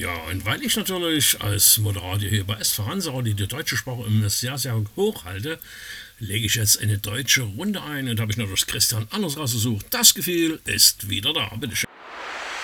Ja, und weil ich natürlich als Moderator hier bei SV Hansa, die deutsche Sprache immer sehr, sehr hoch halte, lege ich jetzt eine deutsche Runde ein und habe ich natürlich Christian Anders rausgesucht. Das Gefühl ist wieder da. Bitte schön.